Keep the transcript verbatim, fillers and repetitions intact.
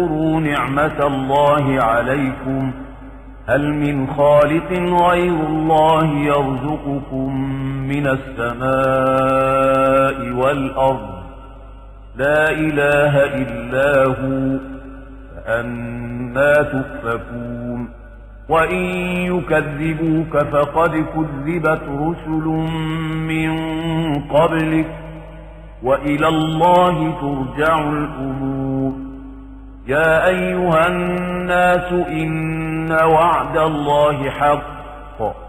اذكروا نعمة الله عليكم هل من خالق غير الله يرزقكم من السماء والأرض لا إله إلا هو فأنى تؤفكون وإن يكذبوك فقد كذبت رسل من قبلك وإلى الله ترجع الأمور يا أيها الناس إن وعد الله حق